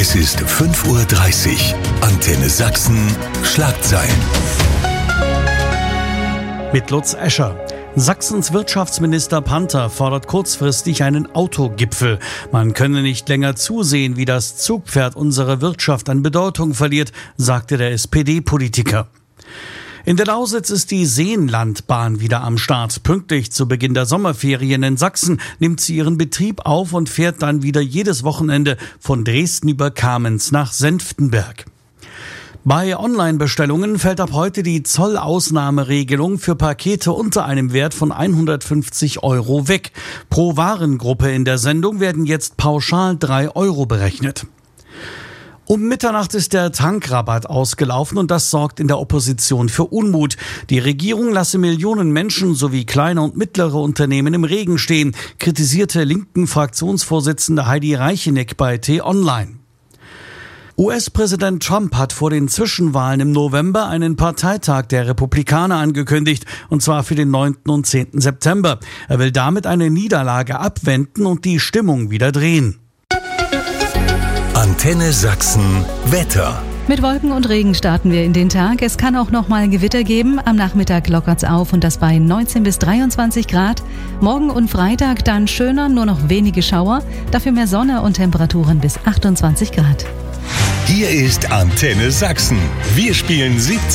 Es ist 5:30 Uhr. Antenne Sachsen, Schlagzeilen. Mit Lutz Escher. Sachsens Wirtschaftsminister Panther fordert kurzfristig einen Autogipfel. Man könne nicht länger zusehen, wie das Zugpferd unserer Wirtschaft an Bedeutung verliert, sagte der SPD-Politiker. In der Lausitz ist die Seenlandbahn wieder am Start. Pünktlich zu Beginn der Sommerferien in Sachsen nimmt sie ihren Betrieb auf und fährt dann wieder jedes Wochenende von Dresden über Kamenz nach Senftenberg. Bei Online-Bestellungen fällt ab heute die Zollausnahmeregelung für Pakete unter einem Wert von 150 € weg. Pro Warengruppe in der Sendung werden jetzt pauschal 3 € berechnet. Um Mitternacht ist der Tankrabatt ausgelaufen und das sorgt in der Opposition für Unmut. Die Regierung lasse Millionen Menschen sowie kleine und mittlere Unternehmen im Regen stehen, kritisierte linken Fraktionsvorsitzende Heidi Reicheneck bei T-Online. US-Präsident Trump hat vor den Zwischenwahlen im November einen Parteitag der Republikaner angekündigt, und zwar für den 9. und 10. September. Er will damit eine Niederlage abwenden und die Stimmung wieder drehen. Antenne Sachsen Wetter. Mit Wolken und Regen starten wir in den Tag. Es kann auch noch mal Gewitter geben. Am Nachmittag lockert's auf und das bei 19 bis 23 Grad. Morgen und Freitag dann schöner, nur noch wenige Schauer. Dafür mehr Sonne und Temperaturen bis 28 Grad. Hier ist Antenne Sachsen. Wir spielen 17